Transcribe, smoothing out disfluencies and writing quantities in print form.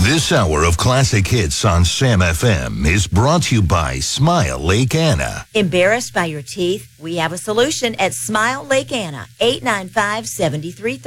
This hour of classic hits on Sam FM is brought to you by Smile Lake Anna. Embarrassed by your teeth? We have a solution at Smile Lake Anna, 895-7330.